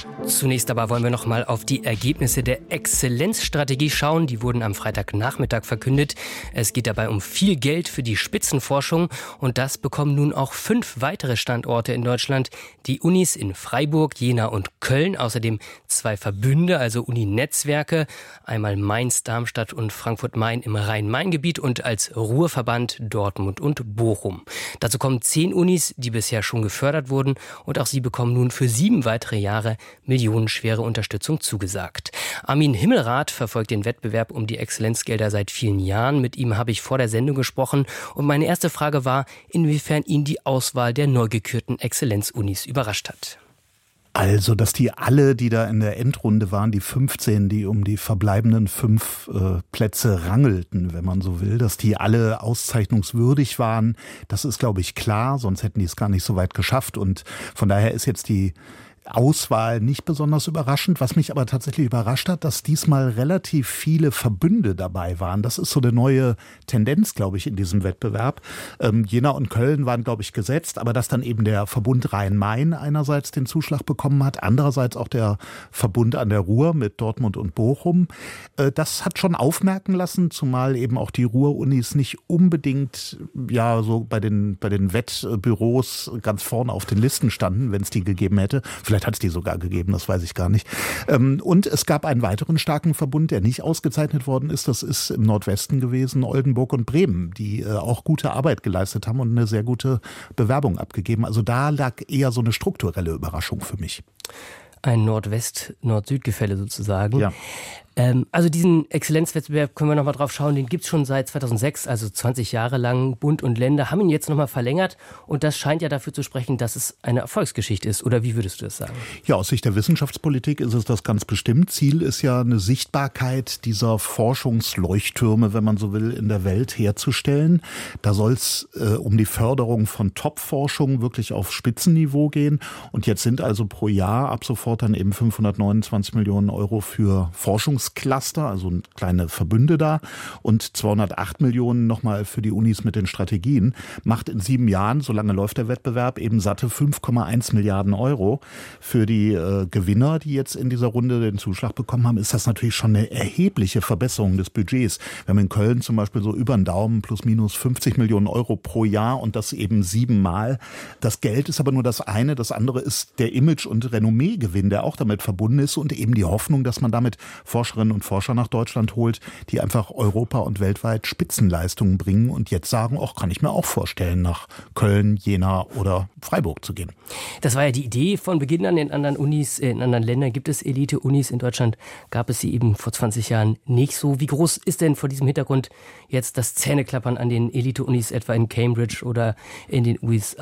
Zunächst aber wollen wir noch mal auf die Ergebnisse der Exzellenzstrategie schauen. Die wurden am Freitagnachmittag verkündet. Es geht dabei um viel Geld für die Spitzenforschung. Und das bekommen nun auch 5 weitere Standorte in Deutschland. Die Unis in Freiburg, Jena und Köln. Außerdem 2 Verbünde, also Uni-Netzwerke. Einmal Mainz, Darmstadt und Frankfurt-Main im Rhein-Main-Gebiet und als Ruhrverband Dortmund und Bochum. Dazu kommen 10 Unis, die bisher schon gefördert wurden. Und auch sie bekommen nun für 7 weitere Jahre millionenschwere Unterstützung zugesagt. Armin Himmelrath verfolgt den Wettbewerb um die Exzellenzgelder seit vielen Jahren. Mit ihm habe ich vor der Sendung gesprochen und meine erste Frage war, inwiefern ihn die Auswahl der neu gekürten Exzellenzunis überrascht hat. Also, dass die alle, die da in der Endrunde waren, die 15, die um die verbleibenden 5 Plätze rangelten, wenn man so will, dass die alle auszeichnungswürdig waren, das ist, glaube ich, klar, sonst hätten die es gar nicht so weit geschafft. Und von daher ist jetzt die Auswahl nicht besonders überraschend. Was mich aber tatsächlich überrascht hat, dass diesmal relativ viele Verbünde dabei waren. Das ist so eine neue Tendenz, glaube ich, in diesem Wettbewerb. Jena und Köln waren, glaube ich, gesetzt, aber dass dann eben der Verbund Rhein-Main einerseits den Zuschlag bekommen hat, andererseits auch der Verbund an der Ruhr mit Dortmund und Bochum. Das hat schon aufmerken lassen, zumal eben auch die Ruhr-Unis nicht unbedingt ja so bei den Wettbüros ganz vorne auf den Listen standen, wenn es die gegeben hätte. Vielleicht hat es die sogar gegeben, das weiß ich gar nicht. Und es gab einen weiteren starken Verbund, der nicht ausgezeichnet worden ist. Das ist im Nordwesten gewesen, Oldenburg und Bremen, die auch gute Arbeit geleistet haben und eine sehr gute Bewerbung abgegeben. Also da lag eher so eine strukturelle Überraschung für mich. Ein Nordwest-Nord-Süd-Gefälle sozusagen. Ja. Also diesen Exzellenzwettbewerb können wir noch mal drauf schauen, den gibt's schon seit 2006, also 20 Jahre lang. Bund und Länder haben ihn jetzt noch mal verlängert und das scheint ja dafür zu sprechen, dass es eine Erfolgsgeschichte ist. Oder wie würdest du das sagen? Ja, aus Sicht der Wissenschaftspolitik ist es das ganz bestimmt. Ziel ist ja eine Sichtbarkeit dieser Forschungsleuchttürme, wenn man so will, in der Welt herzustellen. Da soll es um die Förderung von Top-Forschung wirklich auf Spitzenniveau gehen. Und jetzt sind also pro Jahr ab sofort dann eben 529 Millionen Euro für Forschungscluster, also kleine Verbünde da, und 208 Millionen nochmal für die Unis mit den Strategien. Macht in 7 Jahren, so lange läuft der Wettbewerb, eben satte 5,1 Milliarden Euro. Für die Gewinner, die jetzt in dieser Runde den Zuschlag bekommen haben, ist das natürlich schon eine erhebliche Verbesserung des Budgets. Wir haben in Köln zum Beispiel so über den Daumen plus minus 50 Millionen Euro pro Jahr und das eben 7-mal. Das Geld ist aber nur das eine. Das andere ist der Image- und Renommeegewinn, der auch damit verbunden ist und eben die Hoffnung, dass man damit Forscherinnen und Forscher nach Deutschland holt, die einfach Europa und weltweit Spitzenleistungen bringen und jetzt sagen, kann ich mir auch vorstellen, nach Köln, Jena oder Freiburg zu gehen. Das war ja die Idee von Beginn an. In anderen Unis, in anderen Ländern gibt es Elite-Unis. In Deutschland gab es sie eben vor 20 Jahren nicht so. Wie groß ist denn vor diesem Hintergrund jetzt das Zähneklappern an den Elite-Unis, etwa in Cambridge oder in den USA?